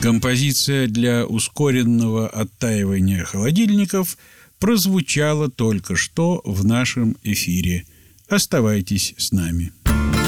Композиция для ускоренного оттаивания холодильников прозвучала только что в нашем эфире. Оставайтесь с нами.